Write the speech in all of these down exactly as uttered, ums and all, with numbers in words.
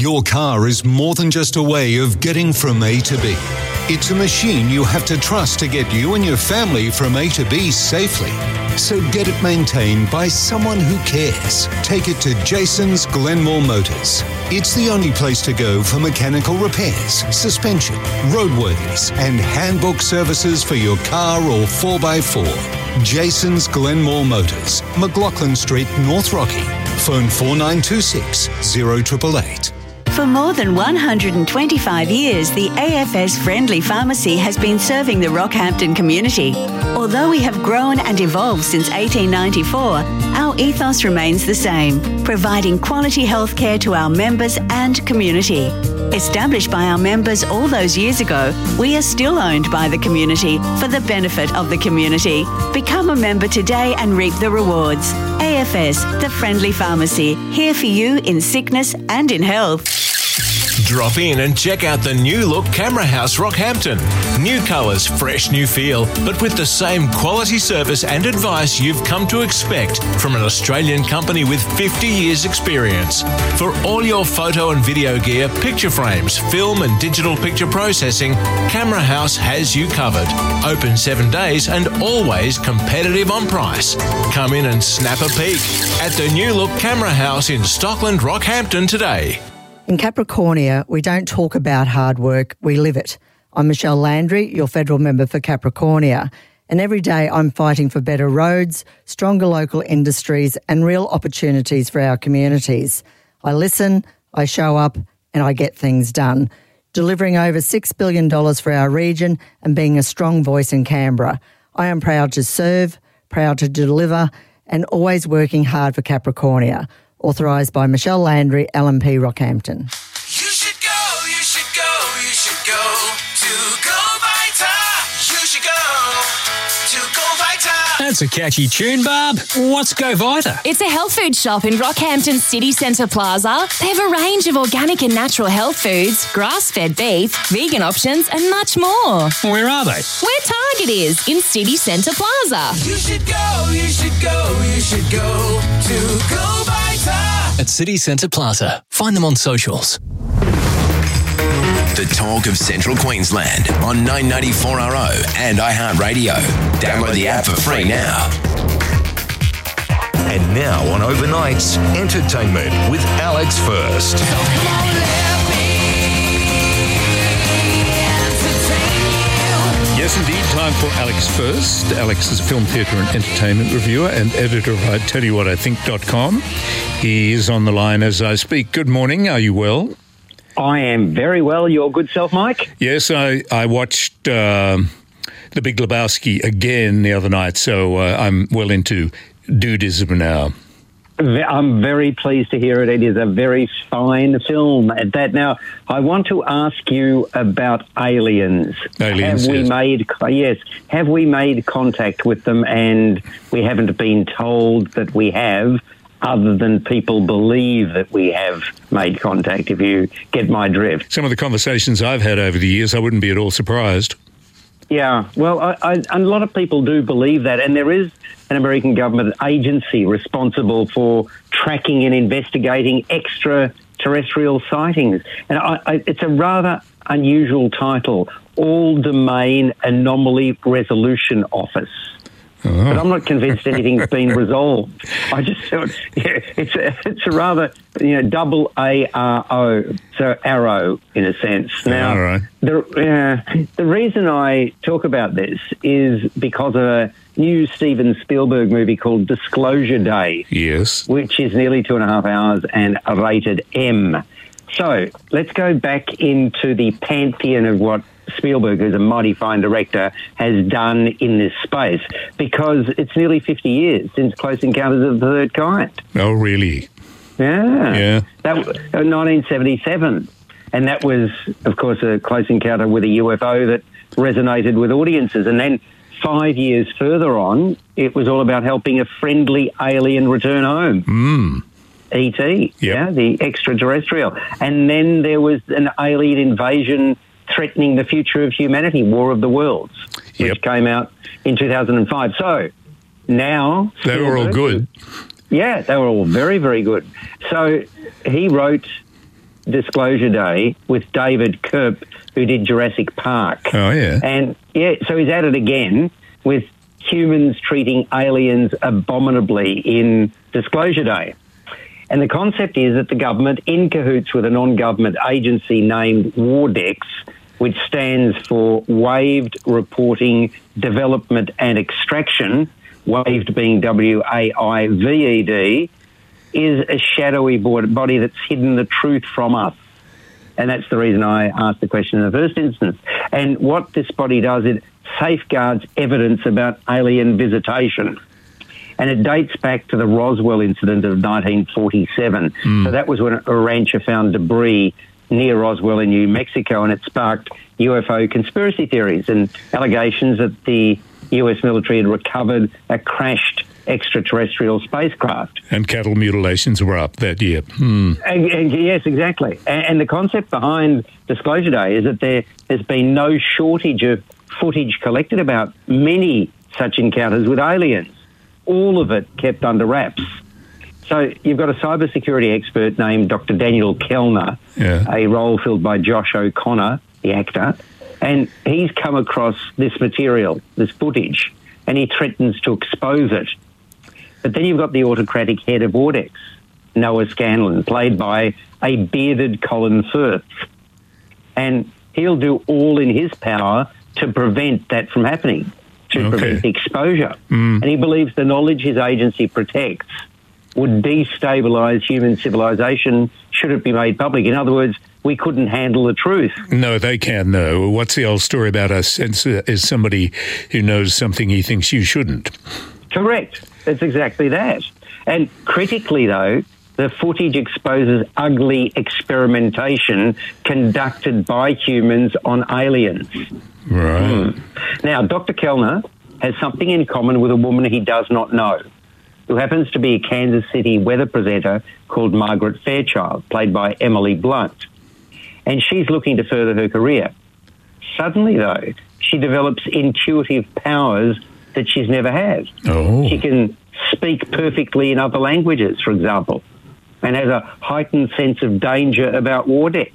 Your car is more than just a way of getting from A to B. It's a machine you have to trust to get you and your family from A to B safely. So get it maintained by someone who cares. Take it to Jason's Glenmore Motors. It's the only place to go for mechanical repairs, suspension, roadworthiness, and handbook services for your car or four by four. Jason's Glenmore Motors, McLaughlin Street, North Rocky. Phone four nine two six, zero eight eight eight. For more than one hundred twenty-five years, the A F S Friendly Pharmacy has been serving the Rockhampton community. Although we have grown and evolved since eighteen ninety-four, our ethos remains the same, providing quality healthcare to our members and community. Established by our members all those years ago, we are still owned by the community for the benefit of the community. Become a member today and reap the rewards. A F S, the Friendly Pharmacy, here for you in sickness and in health. Drop in and check out the new look Camera House Rockhampton. New colours, fresh new feel, but with the same quality service and advice you've come to expect from an Australian company with fifty years experience. For all your photo and video gear, picture frames, film and digital picture processing, Camera House has you covered. Open seven days and always competitive on price. Come in and snap a peek at the new look Camera House in Stockland, Rockhampton today. In Capricornia, we don't talk about hard work, we live it. I'm Michelle Landry, your federal member for Capricornia, and every day I'm fighting for better roads, stronger local industries and real opportunities for our communities. I listen, I show up and I get things done, delivering over six billion dollars for our region and being a strong voice in Canberra. I am proud to serve, proud to deliver and always working hard for Capricornia. Authorised by Michelle Landry, L M P Rockhampton. You should go, you should go, you should go to Go Vita. You should go to Go Vita. That's a catchy tune, Barb. What's Go Vita? It's a health food shop in Rockhampton City Centre Plaza. They have a range of organic and natural health foods, grass-fed beef, vegan options and much more. Where are they? Where Target is, in City Centre Plaza. You should go, you should go, you should go to Go Vita. At City Centre Plaza. Find them on socials. The talk of Central Queensland on nine ninety-four R O and iHeartRadio. Download the app for free now. And now on Overnights, entertainment with Alex First. Yes, indeed. Time for Alex First. Alex is a film, theatre and entertainment reviewer and editor of I Tell You What I Think dot com. He is on the line as I speak. Good morning. Are you well? I am very well. Your good self, Mike? Yes, I, I watched uh, The Big Lebowski again the other night, so uh, I'm well into dudism now. I'm very pleased to hear it. It is a very fine film at that. Now, I want to ask you about aliens. Aliens, have we yes. made yes? Have we made contact with them, and we haven't been told that we have, other than people believe that we have made contact? If you get my drift. Some of the conversations I've had over the years, I wouldn't be at all surprised. Yeah, well, I, I, a lot of people do believe that, and there is an American government agency responsible for tracking and investigating extraterrestrial sightings. And I, I, it's a rather unusual title, All Domain Anomaly Resolution Office. Oh. But I'm not convinced anything's been resolved. I just thought, yeah, it's a, it's a rather, you know, double A R O, so arrow in a sense. Now, All right. the, uh, the reason I talk about this is because of a new Steven Spielberg movie called Disclosure Day. Yes. Which is nearly two and a half hours and rated M. So let's go back into the pantheon of what Spielberg, who's a mighty fine director, has done in this space, because it's nearly fifty years since Close Encounters of the Third Kind. Oh, really? Yeah. Yeah. That was nineteen seventy-seven. And that was, of course, a close encounter with a U F O that resonated with audiences. And then five years further on, it was all about helping a friendly alien return home. Mm. E T, yep. Yeah, the extraterrestrial. And then there was an alien invasion threatening the future of humanity, War of the Worlds, which yep. came out in two thousand five. So now... They were all good. Yeah, they were all very, very good. So he wrote Disclosure Day with David Koepp, who did Jurassic Park. Oh, yeah. And, yeah, so he's at it again with humans treating aliens abominably in Disclosure Day. And the concept is that the government, in cahoots with a non-government agency named WARDEX, which stands for Waived Reporting, Development and Extraction, Waived being W A I V E D, is a shadowy body that's hidden the truth from us. And that's the reason I asked the question in the first instance. And what this body does, it safeguards evidence about alien visitation. And it dates back to the Roswell incident of nineteen forty-seven. Mm. So that was when a rancher found debris near Roswell in New Mexico, and it sparked U F O conspiracy theories and allegations that the U S military had recovered a crashed extraterrestrial spacecraft. And cattle mutilations were up that year. Hmm. And, and yes, exactly. And, and the concept behind Disclosure Day is that there has been no shortage of footage collected about many such encounters with aliens. All of it kept under wraps. So you've got a cybersecurity expert named Doctor Daniel Kellner, yeah. a role filled by Josh O'Connor, the actor, and he's come across this material, this footage, and he threatens to expose it. But then you've got the autocratic head of WARDEX, Noah Scanlon, played by a bearded Colin Firth. And he'll do all in his power to prevent that from happening, to okay. prevent the exposure. Mm. And he believes the knowledge his agency protects would destabilise human civilization should it be made public. In other words, we couldn't handle the truth. No, they can, though. What's the old story about us as somebody who knows something he thinks you shouldn't? Correct. That's exactly that. And critically, though, the footage exposes ugly experimentation conducted by humans on aliens. Right. Mm. Now, Doctor Kellner has something in common with a woman he does not know, who happens to be a Kansas City weather presenter called Margaret Fairchild, played by Emily Blunt. And she's looking to further her career. Suddenly, though, she develops intuitive powers that she's never had. Oh. She can speak perfectly in other languages, for example, and has a heightened sense of danger about WARDEX.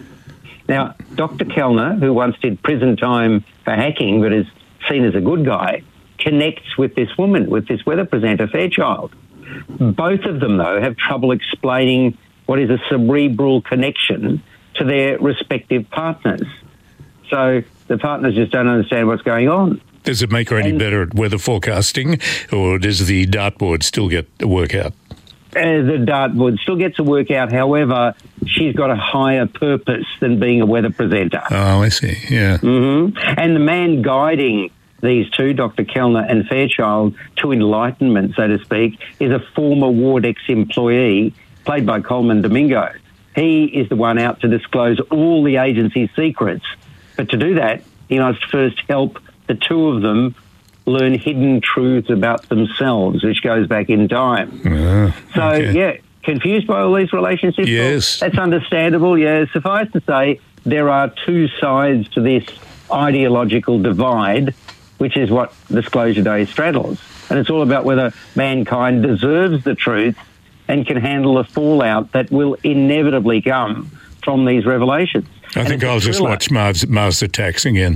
Now, Doctor Kellner, who once did prison time for hacking but is seen as a good guy, connects with this woman, with this weather presenter, Fairchild. Both of them, though, have trouble explaining what is a cerebral connection to their respective partners. So the partners just don't understand what's going on. Does it make her any and, better at weather forecasting, or does the dartboard still get a workout? Uh, the dartboard still gets a workout. However, she's got a higher purpose than being a weather presenter. Oh, I see, yeah. Mm-hmm. And the man guiding these two, Doctor Kellner and Fairchild, to enlightenment, so to speak, is a former WARDEX employee, played by Coleman Domingo. He is the one out to disclose all the agency's secrets. But to do that, he must first help the two of them learn hidden truths about themselves, which goes back in time. Uh, so, okay. yeah, confused by all these relationships? Yes. Well, that's understandable, yeah. Suffice to say, there are two sides to this ideological divide, which is what Disclosure Day straddles. And it's all about whether mankind deserves the truth and can handle the fallout that will inevitably come from these revelations. I and think I'll just watch Mars, Mars Attacks again.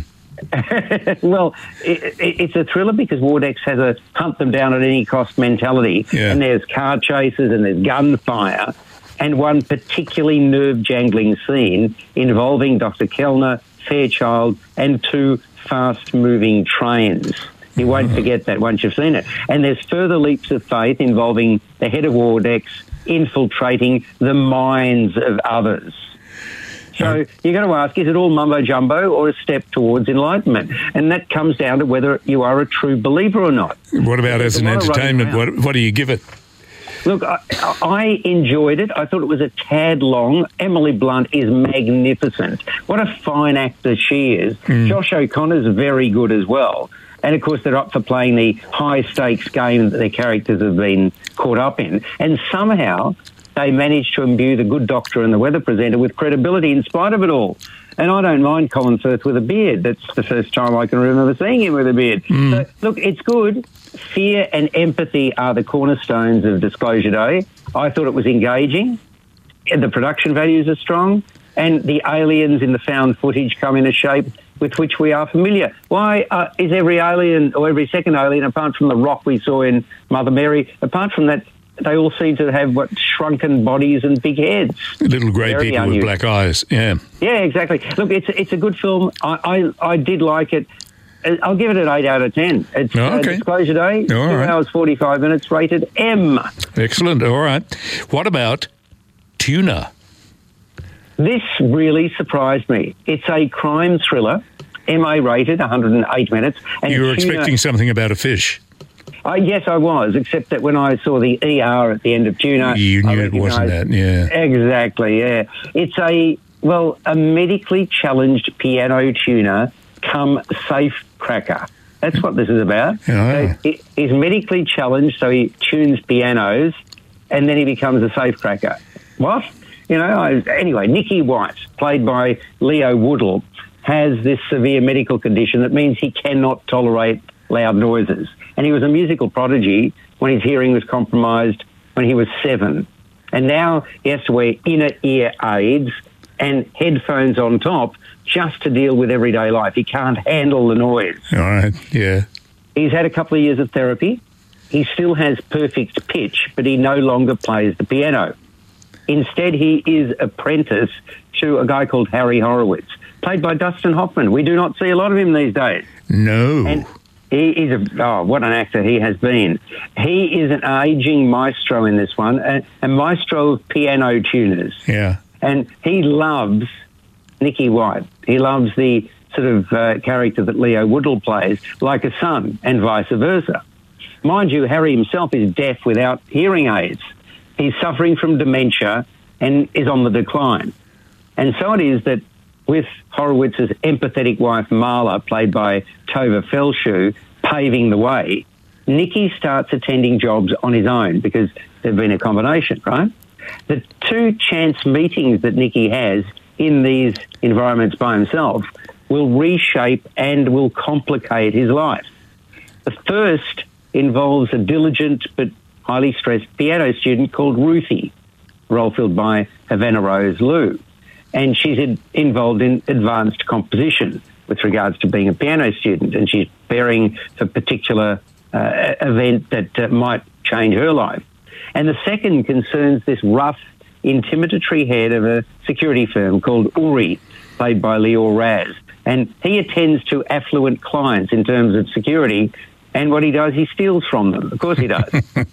Well, it, it, it's a thriller because WARDEX has a hunt them down at any cost mentality. Yeah. And there's car chases and there's gunfire. And one particularly nerve-jangling scene involving Doctor Kellner, Fairchild, and two fast-moving trains. You won't forget that once you've seen it. And there's further leaps of faith involving the head of WARDEX infiltrating the minds of others. So you've got to ask, is it all mumbo-jumbo or a step towards enlightenment? And that comes down to whether you are a true believer or not. What about There's as an entertainment? What, what do you give it? Look, I, I enjoyed it. I thought it was a tad long. Emily Blunt is magnificent. What a fine actor she is. Mm. Josh O'Connor's very good as well. And, of course, they're up for playing the high-stakes game that their characters have been caught up in. And somehow they managed to imbue the good doctor and the weather presenter with credibility in spite of it all. And I don't mind Colin Firth with a beard. That's the first time I can remember seeing him with a beard. Mm. So, look, it's good. Fear and empathy are the cornerstones of Disclosure Day. I thought it was engaging. the production values are strong, and the aliens in the found footage come in a shape with which we are familiar. Why uh, is every alien, or every second alien, apart from the rock we saw in Mother Mary, apart from that, they all seem to have, what, shrunken bodies and big heads. Little grey Very people unusual. with black eyes, yeah. Yeah, exactly. Look, it's it's a good film. I, I, I did like it. I'll give it an eight out of ten. It's Oh, uh, okay. Disclosure Day, All two right. hours, forty-five minutes, rated M. Excellent, all right. What about Tuna? This really surprised me. It's a crime thriller, M A rated, one hundred eight minutes. And You were Tuna- expecting something about a fish. Uh, yes, I was, except that when I saw the E R at the end of Tuna... You I knew it wasn't that, recognised- yeah. Exactly, yeah. It's a, well, a medically challenged piano tuner come safe cracker. That's what this is about. Yeah. So he, he's medically challenged, so he tunes pianos, and then he becomes a safe cracker. What? You know, I, anyway, Nicky White, played by Leo Woodall, has this severe medical condition that means he cannot tolerate loud noises. And he was a musical prodigy when his hearing was compromised when he was seven. And now he has to wear inner ear aids and headphones on top just to deal with everyday life. He can't handle the noise. All right, yeah. He's had a couple of years of therapy. He still has perfect pitch, but he no longer plays the piano. Instead, he is apprentice to a guy called Harry Horowitz, played by Dustin Hoffman. We do not see a lot of him these days. No. And he is a, oh, what an actor he has been. He is an aging maestro in this one, a, a maestro of piano tuners. Yeah. And he loves Nicky White. He loves the sort of uh, character that Leo Woodall plays, like a son, and vice versa. Mind you, Harry himself is deaf without hearing aids. He's suffering from dementia and is on the decline. And so it is that with Horowitz's empathetic wife, Marla, played by Tova Felshu, paving the way, Nicky starts attending jobs on his own because they've been a combination, right? The two chance meetings that Nicky has in these environments by himself will reshape and will complicate his life. The first involves a diligent but highly stressed piano student called Ruthie, role filled by Havana Rose Liu. And she's in, involved in advanced composition with regards to being a piano student, and she's preparing for a particular uh, event that uh, might change her life. And the second concerns this rough, intimidatory head of a security firm called Uri, played by Lior Raz. And he attends to affluent clients in terms of security, and what he does, he steals from them. Of course he does.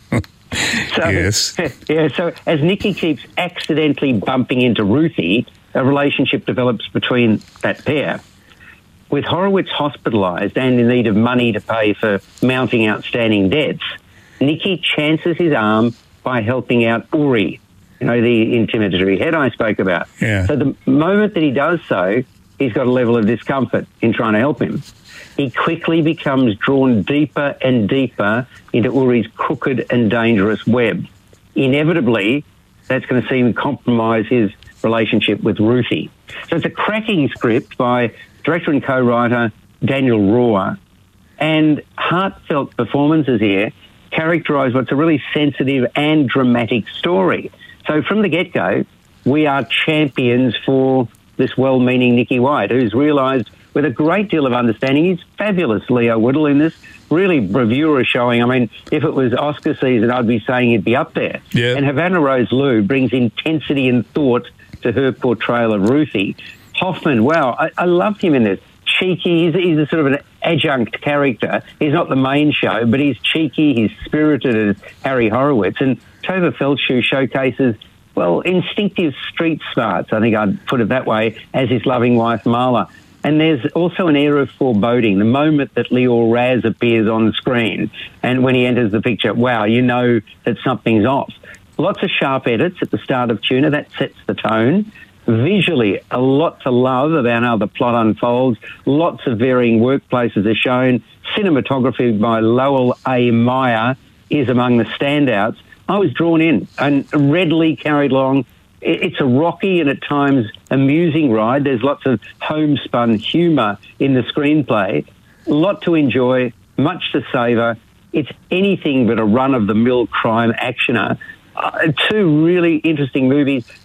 So, yes. Yeah, so as Nicky keeps accidentally bumping into Ruthie, a relationship develops between that pair. With Horowitz hospitalised and in need of money to pay for mounting outstanding debts, Nicky chances his arm by helping out Uri, you know, the intimidatory head I spoke about. Yeah. So the moment that he does so, he's got a level of discomfort in trying to help him. He quickly becomes drawn deeper and deeper into Uri's crooked and dangerous web. Inevitably, that's going to see him compromise his relationship with Ruthie. So it's a cracking script by director and co-writer Daniel Rohr, and heartfelt performances here characterise what's a really sensitive and dramatic story. So from the get-go, we are champions for this well-meaning Nicky White, who's realised with a great deal of understanding. He's fabulous, Leo Woodall, in this. Really bravura showing. I mean, if it was Oscar season, I'd be saying he'd be up there. Yeah. And Havana Rose Liu brings intensity and thought to her portrayal of Ruthie. Hoffman, wow, I, I love him in this. Cheeky, he's, he's a sort of an adjunct character. He's not the main show, but he's cheeky, he's spirited as Harry Horowitz. And Tova Felshu showcases, well, instinctive street smarts, I think I'd put it that way, as his loving wife, Marla. And there's also an air of foreboding. The moment that Lior Raz appears on screen and when he enters the picture, wow, you know that something's off. Lots of sharp edits at the start of Tuna. That sets the tone. Visually, a lot to love about how the plot unfolds. Lots of varying workplaces are shown. Cinematography by Lowell A. Meyer is among the standouts. I was drawn in and readily carried along. It's a rocky and at times amusing ride. There's lots of homespun humour in the screenplay. A lot to enjoy, much to savour. It's anything but a run-of-the-mill crime actioner. Uh, two really interesting movies.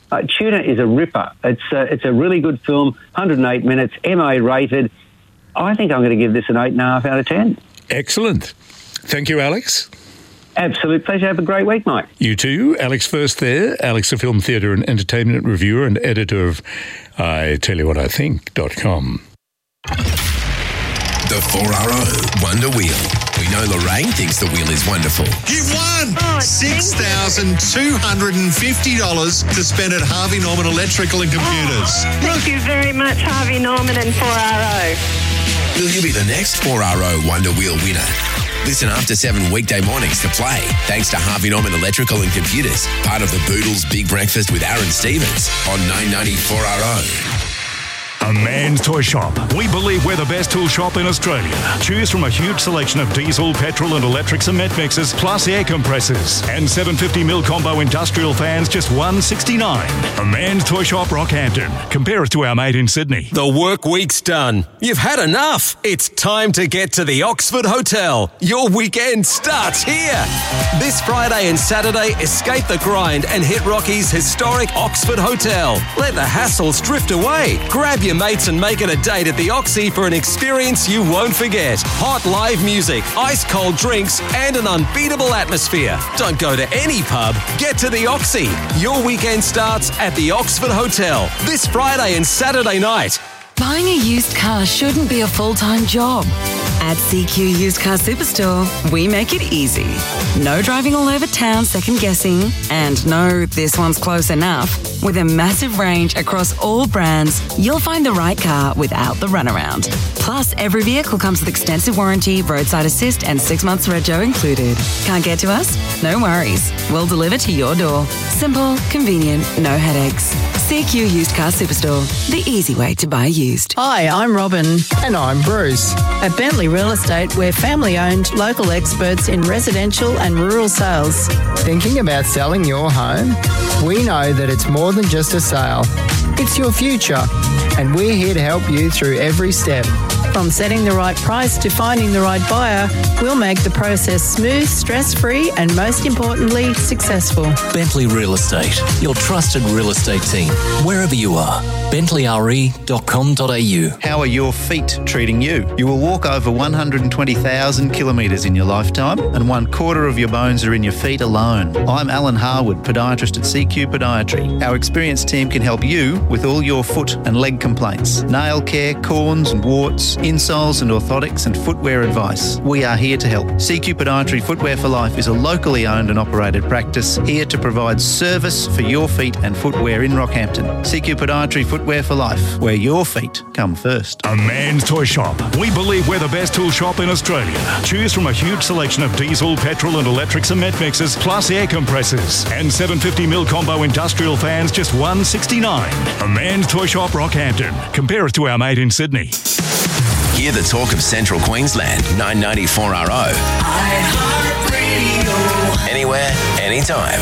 Uh, Tuna is a ripper. It's a, it's a really good film, one hundred eight minutes, M A rated. I think I'm going to give this an eight point five out of ten. Excellent. Thank you, Alex. Absolute pleasure. Have a great week, Mike. You too. Alex First there. Alex, a film, theatre and entertainment reviewer and editor of I Tell You What I Think dot com. The four R O Wonder Wheel. We know Lorraine thinks the wheel is wonderful. You've won six thousand two hundred fifty dollars to spend at Harvey Norman Electrical and Computers. Oh, thank you very much, Harvey Norman and four R O. Will you be the next four R O Wonder Wheel winner? Listen after seven weekday mornings to play, thanks to Harvey Norman Electrical and Computers, part of the Boodles Big Breakfast with Aaron Stevens on nine ninety four R O. A Man's Toy Shop. We believe we're the best tool shop in Australia. Choose from a huge selection of diesel, petrol and electric cement mixers, plus air compressors. And seven hundred fifty mil combo industrial fans, just one hundred sixty-nine dollars. A Man's Toy Shop, Rockhampton. Compare us to our mate in Sydney. The work week's done. You've had enough. It's time to get to the Oxford Hotel. Your weekend starts here. This Friday and Saturday, escape the grind and hit Rocky's historic Oxford Hotel. Let the hassles drift away. Grab your mates and make it a date at the Oxy for an experience you won't forget. Hot live music, ice cold drinks, and an unbeatable atmosphere. Don't go to any pub, get to the Oxy. Your weekend starts at the Oxford Hotel this Friday and Saturday night. Buying a used car shouldn't be a full-time job. At C Q Used Car Superstore, we make it easy. No driving all over town second-guessing, and no, this one's close enough. With a massive range across all brands, you'll find the right car without the runaround. Plus, every vehicle comes with extensive warranty, roadside assist, and six months rego included. Can't get to us? No worries. We'll deliver to your door. Simple, convenient, no headaches. C Q Used Car Superstore, the easy way to buy used. Hi, I'm Robin. And I'm Bruce. At Bentley Real Estate, we're family-owned, local experts in residential and rural sales. Thinking about selling your home? We know that it's more than just a sale. It's your future, and we're here to help you through every step. From setting the right price to finding the right buyer, we'll make the process smooth, stress-free, and most importantly, successful. Bentley Real Estate, your trusted real estate team, wherever you are. bentley r e dot com dot a u. How are your feet treating you? You will walk over one hundred twenty thousand kilometres in your lifetime, and one quarter of your bones are in your feet alone. I'm Alan Harwood, podiatrist at C Q Podiatry. Our experienced team can help you with all your foot and leg complaints, nail care, corns and warts, insoles and orthotics and footwear advice. We are here to help. C Q Podiatry Footwear for Life is a locally owned and operated practice here to provide service for your feet and footwear in Rockhampton. C Q Podiatry Footwear for Life, where your feet come first. A Man's Toy Shop. We believe we're the best tool shop in Australia. Choose from a huge selection of diesel, petrol and electric cement mixers, plus air compressors. And seven hundred fifty mil combo industrial fans, just one hundred sixty-nine dollars. A Man's Toy Shop, Rockhampton. Compare us to our mate in Sydney. Hear the talk of Central Queensland, nine ninety four R O. iHeartRadio. Anywhere, anytime.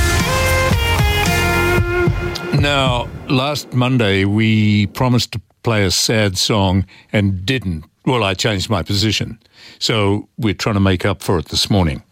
Now, last Monday we promised to play a sad song and didn't. Well, I changed my position. So we're trying to make up for it this morning.